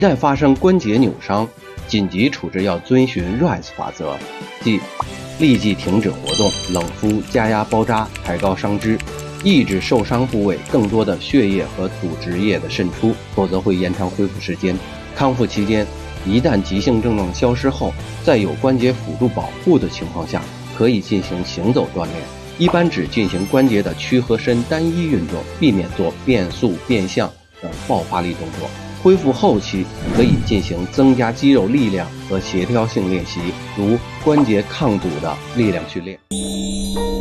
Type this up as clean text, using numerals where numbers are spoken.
一旦发生关节扭伤，紧急处置要遵循 RICE 法则，即立即停止活动、冷敷、加压包扎、抬高伤肢，抑制受伤部位更多的血液和组织液的渗出，否则会延长恢复时间。康复期间，一旦急性症状消失后，在有关节辅助保护的情况下，可以进行行走锻炼，一般只进行关节的屈和伸单一运动，避免做变速、变向等爆发力动作。恢复后期可以进行增加肌肉力量和协调性练习，如关节抗阻的力量训练。